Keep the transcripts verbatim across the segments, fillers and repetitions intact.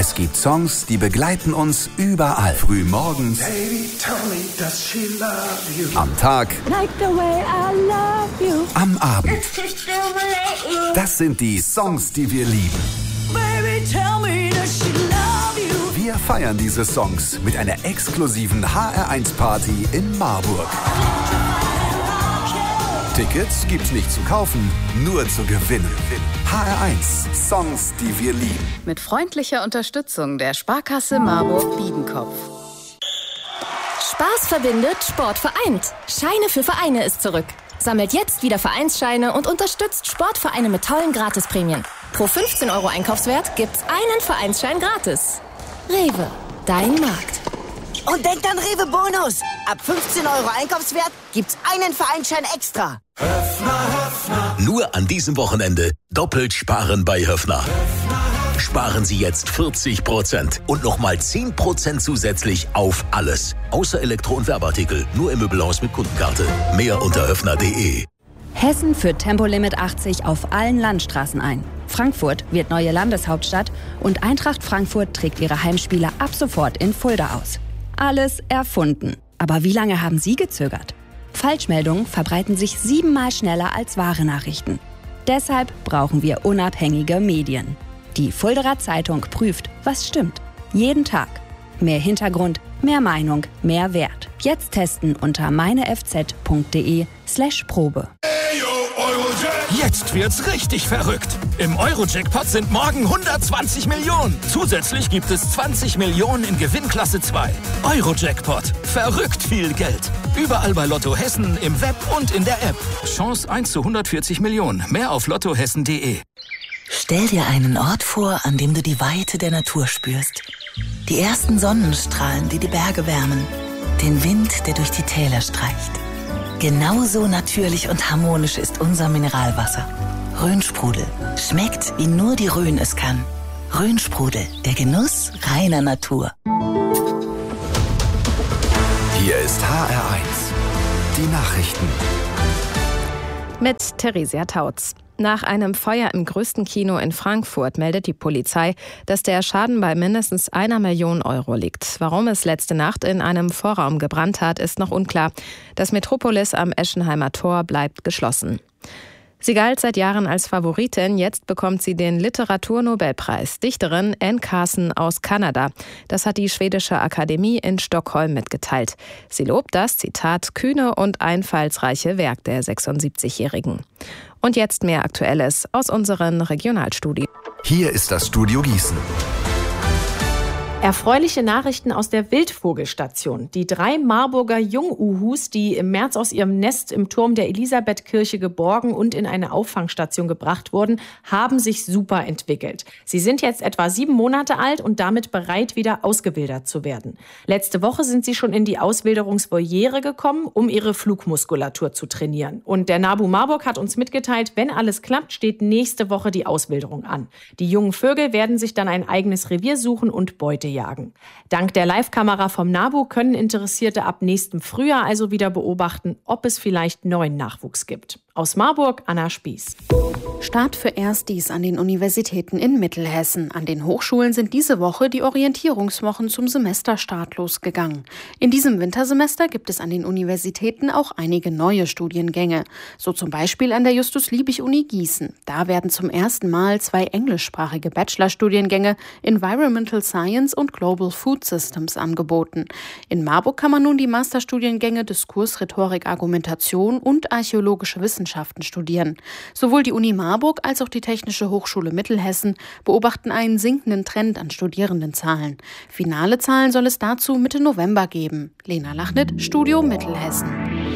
Es gibt Songs, die begleiten uns überall. Frühmorgens, Baby, tell me, does she love you? am Tag, Like the way I love you. am Abend. It's to stimulate you. Das sind die Songs, die wir lieben. Baby, tell me, does she love you? Wir feiern diese Songs mit einer exklusiven H R eins Party in Marburg. Tickets gibt's nicht zu kaufen, nur zu gewinnen. H R eins, Songs, die wir lieben. Mit freundlicher Unterstützung der Sparkasse Marburg-Biedenkopf. Spaß verbindet, Sport vereint. Scheine für Vereine ist zurück. Sammelt jetzt wieder Vereinsscheine und unterstützt Sportvereine mit tollen Gratisprämien. Pro fünfzehn Euro Einkaufswert gibt's einen Vereinsschein gratis. Rewe, dein Markt. Und denkt an Rewe Bonus. Ab fünfzehn Euro Einkaufswert gibt's einen Vereinsschein extra. Nur an diesem Wochenende doppelt sparen bei Höffner. Sparen Sie jetzt vierzig Prozent und nochmal zehn Prozent zusätzlich auf alles. Außer Elektro- und Werbeartikel. Nur im Möbelhaus mit Kundenkarte. Mehr unter höffner punkt de. Hessen führt Tempolimit achtzig auf allen Landstraßen ein. Frankfurt wird neue Landeshauptstadt und Eintracht Frankfurt trägt ihre Heimspiele ab sofort in Fulda aus. Alles erfunden. Aber wie lange haben Sie gezögert? Falschmeldungen verbreiten sich siebenmal schneller als wahre Nachrichten. Deshalb brauchen wir unabhängige Medien. Die Fuldaer Zeitung prüft, was stimmt. Jeden Tag. Mehr Hintergrund, mehr Meinung, mehr Wert. Jetzt testen unter meinefz.de slash Probe. Jetzt wird's richtig verrückt. Im Euro-Jackpot sind morgen hundertzwanzig Millionen. Zusätzlich gibt es zwanzig Millionen in Gewinnklasse zwei. Euro-Jackpot. Verrückt viel Geld. Überall bei Lotto Hessen, im Web und in der App. Chance eins zu hundertvierzig Millionen. Mehr auf lottohessen punkt de. Stell dir einen Ort vor, an dem du die Weite der Natur spürst. Die ersten Sonnenstrahlen, die die Berge wärmen. Den Wind, der durch die Täler streicht. Genauso natürlich und harmonisch ist unser Mineralwasser. Rhönsprudel. Schmeckt, wie nur die Rhön es kann. Rhönsprudel, der Genuss reiner Natur. Hier ist H R eins. Die Nachrichten. Mit Theresia Tautz. Nach einem Feuer im größten Kino in Frankfurt meldet die Polizei, dass der Schaden bei mindestens einer Million Euro liegt. Warum es letzte Nacht in einem Vorraum gebrannt hat, ist noch unklar. Das Metropolis am Eschenheimer Tor bleibt geschlossen. Sie galt seit Jahren als Favoritin, jetzt bekommt sie den Literaturnobelpreis. Dichterin Anne Carson aus Kanada. Das hat die Schwedische Akademie in Stockholm mitgeteilt. Sie lobt das, Zitat, kühne und einfallsreiche Werk der sechsundsiebzigjährigen. Und jetzt mehr Aktuelles aus unseren Regionalstudien. Hier ist das Studio Gießen. Erfreuliche Nachrichten aus der Wildvogelstation. Die drei Marburger Junguhus, die im März aus ihrem Nest im Turm der Elisabethkirche geborgen und in eine Auffangstation gebracht wurden, haben sich super entwickelt. Sie sind jetzt etwa sieben Monate alt und damit bereit, wieder ausgewildert zu werden. Letzte Woche sind sie schon in die Auswilderungsvoliere gekommen, um ihre Flugmuskulatur zu trainieren. Und der NABU Marburg hat uns mitgeteilt, wenn alles klappt, steht nächste Woche die Auswilderung an. Die jungen Vögel werden sich dann ein eigenes Revier suchen und Beute jagen. Dank der Live-Kamera vom NABU können Interessierte ab nächstem Frühjahr also wieder beobachten, ob es vielleicht neuen Nachwuchs gibt. Aus Marburg, Anna Spieß. Start für Erstis an den Universitäten in Mittelhessen. An den Hochschulen sind diese Woche die Orientierungswochen zum Semesterstart losgegangen. In diesem Wintersemester gibt es an den Universitäten auch einige neue Studiengänge. So zum Beispiel an der Justus-Liebig-Uni Gießen. Da werden zum ersten Mal zwei englischsprachige Bachelorstudiengänge Environmental Science und Global Food Systems angeboten. In Marburg kann man nun die Masterstudiengänge Diskurs, Rhetorik, Argumentation und Archäologische Wissenschaften studieren. Sowohl die Uni Marburg als auch die Technische Hochschule Mittelhessen beobachten einen sinkenden Trend an Studierendenzahlen. Finale Zahlen soll es dazu Mitte November geben. Lena Lachnit, Studio Mittelhessen.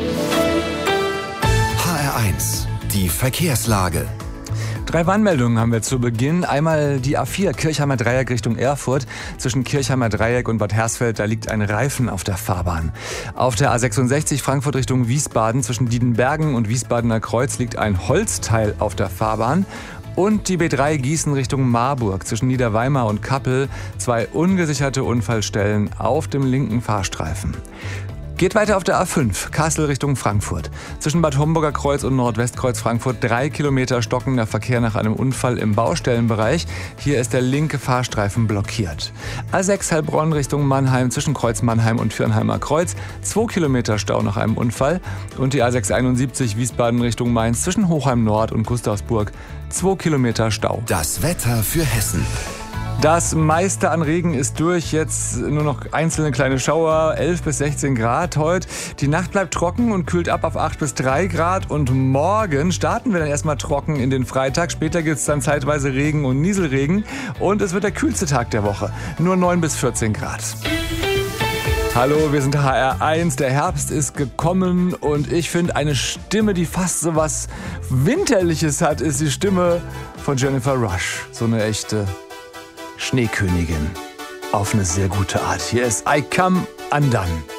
H R eins, die Verkehrslage. Drei Warnmeldungen haben wir zu Beginn. Einmal die A vier, Kirchheimer Dreieck Richtung Erfurt. Zwischen Kirchheimer Dreieck und Bad Hersfeld, da liegt ein Reifen auf der Fahrbahn. Auf der A sechsundsechzig Frankfurt Richtung Wiesbaden, zwischen Diedenbergen und Wiesbadener Kreuz liegt ein Holzteil auf der Fahrbahn. Und die B drei Gießen Richtung Marburg, zwischen Niederweimar und Kappel, zwei ungesicherte Unfallstellen auf dem linken Fahrstreifen. Geht weiter auf der A fünf, Kassel Richtung Frankfurt. Zwischen Bad Homburger Kreuz und Nordwestkreuz Frankfurt drei Kilometer stockender Verkehr nach einem Unfall im Baustellenbereich. Hier ist der linke Fahrstreifen blockiert. A sechs Heilbronn Richtung Mannheim zwischen Kreuz Mannheim und Fürnheimer Kreuz. zwei Kilometer Stau nach einem Unfall. Und die A sechs einundsiebzig Wiesbaden Richtung Mainz zwischen Hochheim Nord und Gustavsburg. zwei Kilometer Stau. Das Wetter für Hessen. Das meiste an Regen ist durch, jetzt nur noch einzelne kleine Schauer, elf bis sechzehn Grad heute. Die Nacht bleibt trocken und kühlt ab auf acht bis drei Grad und morgen starten wir dann erstmal trocken in den Freitag. Später gibt es dann zeitweise Regen und Nieselregen und es wird der kühlste Tag der Woche, nur neun bis vierzehn Grad. Hallo, wir sind H R eins, der Herbst ist gekommen und ich finde eine Stimme, die fast so was Winterliches hat, ist die Stimme von Jennifer Rush, so eine echte Schneekönigin. Auf eine sehr gute Art. Hier ist I Come Undone.